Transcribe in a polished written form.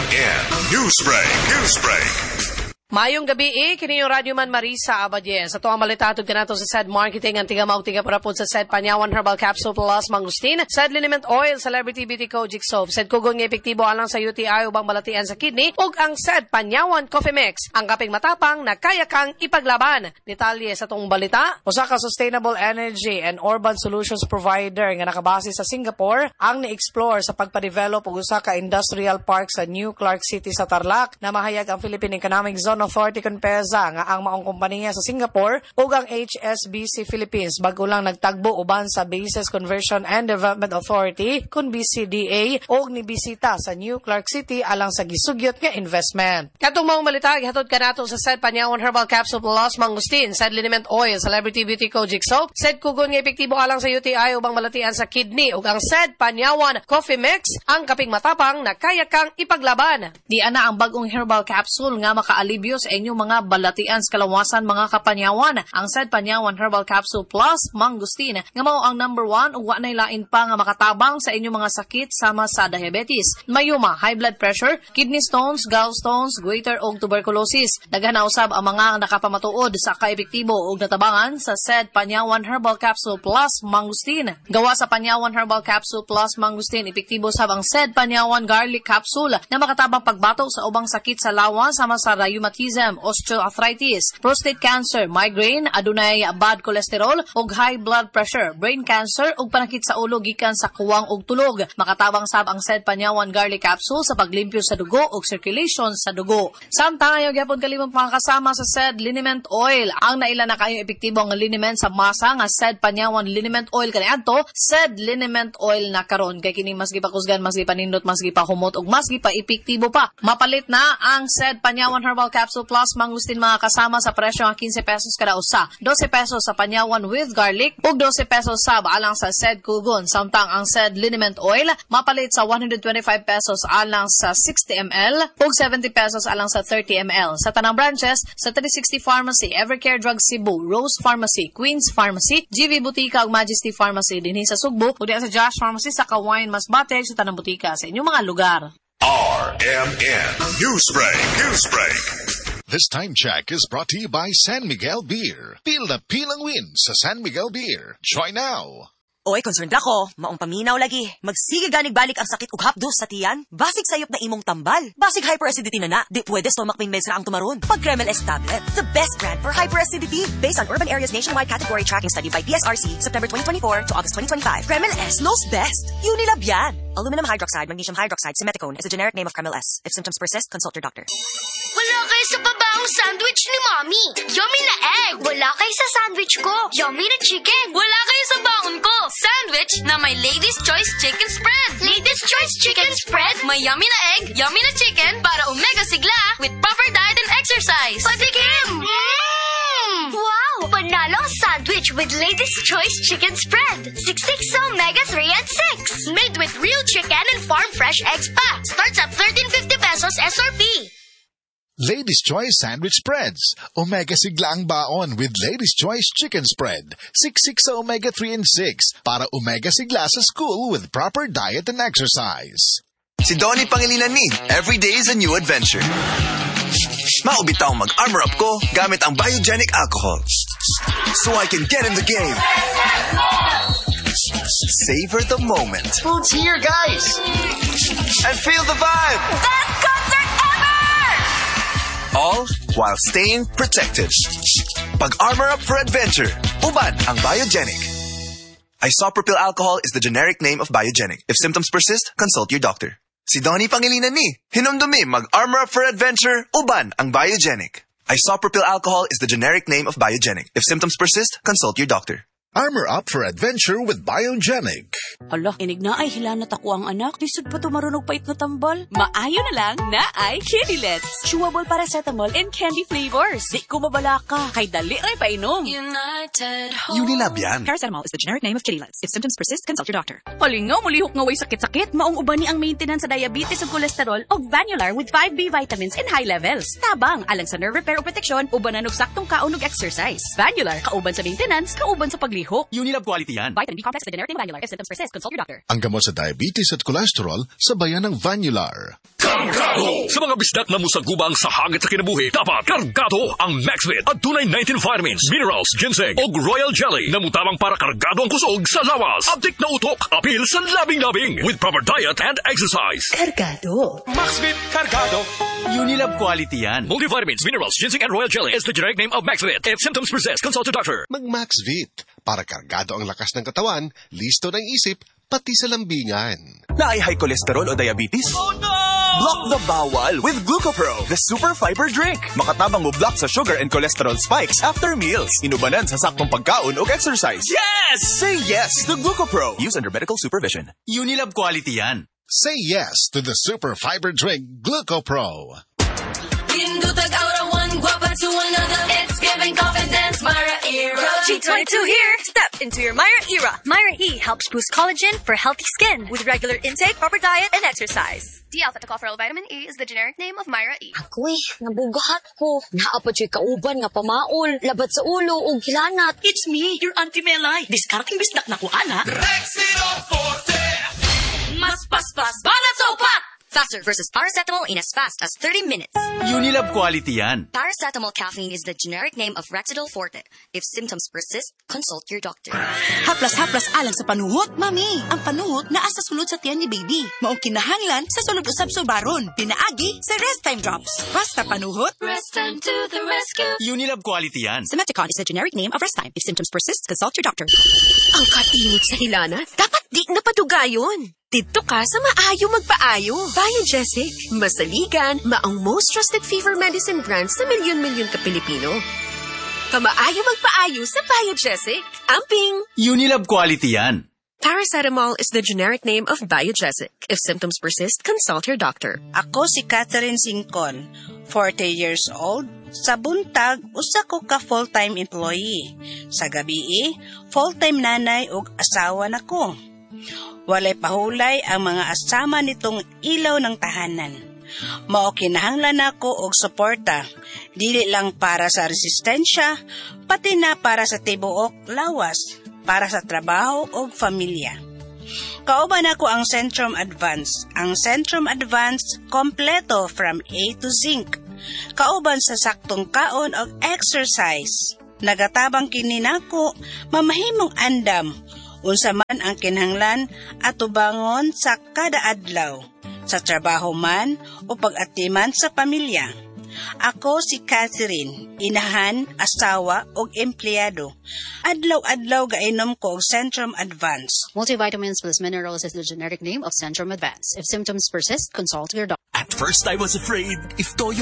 RMN Newsbreak. Mayong gabi kini yung Radyo Man Marisa Abadien. Sa tuwang malitatod ka nato sa SED Marketing, ang tiga-maug-tiga parapod sa SED Panyawan Herbal Capsule Plus Mangustin, SED Liniment Oil, Celebrity Beauty Kojic Soap, SED Kugon nga epektibo alang sa UTI ubang balatian sa kidney, ug ang SED Panyawan Coffee Mix, ang kaping matapang na kaya kang ipaglaban. Detalye sa tong balita, usa ka sustainable energy and urban solutions provider nga nakabase sa Singapore ang ni-explore sa pagpa-develop og usa ka industrial park sa New Clark City sa Tarlac na mahayag ang Philippine Economic Zone Authority Conpeza nga ang maong kompanya sa Singapore ug ang HSBC Philippines bago lang nagtagbo uban sa Bases Conversion and Development Authority kun BCDA ug nibisita sa New Clark City alang sa gisugyot nga investment. Katong maong malita gihatod kanato sa SED Panyawan Herbal Capsule Plus Mangustin, SED Liniment Oil, Celebrity Beauty Kojic Soap, SED Kugon nga epektibo alang sa UTI ubang malatian sa kidney ug ang SED Panyawan Coffee Mix, ang kaping matapang na kaya kang ipaglaban. Di ana ang bagong herbal capsule nga makaalibyo sa inyong mga balatian sa kalawasan mga kapanyawan. Ang SED Panyawan Herbal Capsule Plus Mangustin nga mao ang number 1 ug wa nay lain pa nga makatabang sa inyong mga sakit sama sa diabetes, mayuma, high blood pressure, kidney stones, gallstones, goiter ug tuberculosis. Daghan na usab ang mga nakapamatuod sa kaepektibo ug natabangan sa SED Panyawan Herbal Capsule Plus Mangustin. Gawa sa Panyawan Herbal Capsule Plus Mangustin, epektibo sab ang SED Panyawan Garlic Capsule na makatabang pagbatok sa ubang sakit sa lawas sama sa rheumatism, osteoarthritis, prostate cancer, migraine, adunay bad cholesterol ug high blood pressure, brain cancer ug panakit sa ulo gikan sa kuwang ug tulog. Makatabang sab ang SED Panyawan Garlic Capsule sa paglimpyo sa dugo ug circulation sa dugo. Samtang ayo gyapon kalimong mga kasama sa SED Liniment Oil, ang naila na kayo epektibo nga liniment sa masa nga SED Panyawan Liniment Oil kaniadto SED Liniment Oil na karon kay kini mas gipakusgan, mas gipanindot, mas gipahumot ug mas gipa-epektibo pa. Mapalit na ang SED Panyawan Herbal Capsule Plus Mangustin mga kasama sa presyo nga 15 pesos kada usa, 12 pesos sa Panyawan with garlic ug 12 pesos sab alang sa SED Kugon. Samtang ang SED Liniment Oil mapalit sa 125 pesos alang sa 60 ml ug 70 pesos alang sa 30 ml. Sa tanang branches sa 360 Pharmacy, Evercare Drug Cebu, Rose Pharmacy, Queen's Pharmacy, GV Butika ug Majesty Pharmacy dinhi sa Sugbo ug sa Josh Pharmacy sa Kawayan Masbate sa tanang butika sa inyong mga lugar. RMN Newsbreak. This time check is brought to you by San Miguel Beer. Pil na pilang win sa San Miguel Beer. Try now. Oy, concerned ako. Maong paminaw lagi. Magsige ganig balik ang sakit ug hapdos sa tiyan. Basig sayop na imong tambal. Basig hyperacidity na. Di pwede stomach pain meds ra ang tumaron. Pag Kremel S tablet, the best brand for hyperacidity. Based on Urban Areas Nationwide Category Tracking Study by PSRC, September 2024 to August 2025. Kremel S knows best. Unilab yan. Aluminum hydroxide, magnesium hydroxide, simeticone is a generic name of Kremel S. If symptoms persist, consult your doctor. Wala kayo sa babang sandwich ni Mommy. Yummy na egg. Wala kayo sa sandwich ko. Yummy na chicken. Wala kayo sa baon ko. Sandwich na may Lady's Choice Chicken Spread. Lady's Choice Chicken Spread? May yummy na egg, yummy na chicken para omega sigla with proper diet and exercise. Patikim! Wow! Panalong sandwich with Lady's Choice Chicken Spread. 66 omega-3 and 6. Made with real chicken and farm-fresh eggs pa. Starts at 13.50 pesos SRP. Ladies' Choice Sandwich Spreads. Omega sigla ang baon with Ladies' Choice Chicken Spread. 66 sa omega-3 and 6 para omega sigla sa school with proper diet and exercise. Si Donnie Pangilinan ni, every day is a new adventure. Maubitaw mag-armor up ko gamit ang biogenic alcohol. So I can get in the game. Savor the moment. Food's here, guys! And feel the vibe. Best concert ever! All while staying protected. Pag-armor up for adventure. Uban ang biogenic. Isopropyl alcohol is the generic name of biogenic. If symptoms persist, consult your doctor. Si Donnie Pangilinan ni, hinumdumi mag-armor up for adventure. Uban ang biogenic. Isopropyl alcohol is the generic name of biogenic. If symptoms persist, consult your doctor. Armor up for adventure with Biogenic. Hala, inig na ay hilanat ako ang anak. Disod pa tumarunong pait na tambal. Maayo na lang na ay Kidilets. Chewable paracetamol and candy flavors. Di ko mabala ka. Kay dali ray painom. Unilab yan. Paracetamol is the generic name of Kidilets. If symptoms persist, consult your doctor. Halingaw, mulihok nga way sakit-sakit. Maong uban ni ang maintenance sa diabetes ug cholesterol og Vanular with 5B vitamins in high levels. Tabang, alang sa nerve repair o protection, uban na saktong kaon ug exercise. Vanular, kauban sa maintenance, kauban sa paglihok. Hope. Unilab quality yan. Vitamin B complex with the generic name of Vanular. If symptoms persist, consult your doctor. Ang gamot sa diabetes at cholesterol sa bayan ng Vanular. Kargado! Sa mga bisdak na musagubang sa hangit sa kinabuhi, dapat kargado ang Maxvit at tunay 19 vitamins, minerals, ginseng o royal jelly na mutabang para kargado ang kusog sa lawas. Abdik na utok, apil sa labing-labing with proper diet and exercise. Kargado. Maxvit Kargado. Unilab quality yan. Multivitamins, minerals, ginseng and royal jelly is the generic name of Maxvit. If symptoms persist, consult your doctor. Mag-Maxvit para kargado ang lakas ng katawan, listo ng isip, pati sa lambingan. Na ay high cholesterol o diabetes? Oh no! Block the bawal with Glucopro, the super fiber drink. Makatabang mo block sa sugar and cholesterol spikes after meals. Inubanan sa saktong pagkaon o exercise. Yes! Say yes to Glucopro. Use under medical supervision. Unilab quality yan. Say yes to the super fiber drink Glucopro. To another, it's giving confidence, Myra Era. G22 here. Step into your Myra Era. Myra E helps boost collagen for healthy skin. With regular intake, proper diet, and exercise. D-alpha-tocopherol vitamin E is the generic name of Myra E. Ako nabugahat ko. Naapad siya kauban nga pamaol, labat sa ulo o hilanat. It's me, your Auntie Melay. Discarding bisdak na ko, ana. Rexidol Forte! Mas paspas, banat sa upat! Faster versus paracetamol in as fast as 30 minutes. Unilab quality yan. Paracetamol caffeine is the generic name of Rexidol Forte. If symptoms persist, consult your doctor. Haplas-haplas alang sa panuhot, mami. Ang panuhot naa sa sulod sa tiyan ni baby. Maong kinahanglan sa sulod usab subaron. Pinaagi sa Rest Time Drops. Basta panuhot, Rest Time to the rescue. Unilab quality yan. Simeticon is the generic name of Rest Time. If symptoms persist, consult your doctor. Ang katinit sa hilanat, dapat di na padugayon. Dito ka sa maayo magpaayo. Biogesic, masaligan, maong most trusted fever medicine brand sa milyon-milyon ka Pilipino. Kamaayo magpaayo sa Biogesic. Amping! Unilab quality yan. Paracetamol is the generic name of Biogesic. If symptoms persist, consult your doctor. Ako si Catherine Singcon, 40 years old. Sa buntag, usa ko ka full-time employee. Sa gabi, full-time nanay ug asawa nako. Walay pahulay ang mga asama nitong ilaw ng tahanan. Mao kinahanglan nako og suporta, dili lang para sa resistensya, pati na para sa tibuok lawas, para sa trabaho ug pamilya. Kauban ako ang Centrum Advance. Ang Centrum Advance kompleto from A to Zinc. Kauban sa saktong kaon ug exercise. Nagatabang kini nako mamahimong andam. Unsa man ang kinahanglan atubangon sa kada adlaw, sa trabaho man o pag-atiman sa pamilya. Ako si Catherine, inahan, asawa o empleyado. Adlaw-adlaw gainom ko og Centrum Advance. Multivitamins plus minerals is the generic name of Centrum Advance. If symptoms persist, consult your doctor. At first I was afraid if Toyo